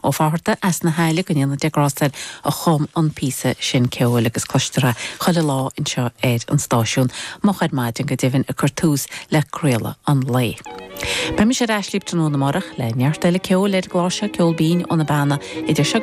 ó fáharta as na haile go níana derásteil a chum an písa sin ceol agus costere chuile lá in seo an stáisiún má chuid maidin go dtíhann a curtús le créile an lei. Be mi sé ráislíb tróna marach le neartile ceol le gláise ceol bín an na bana idir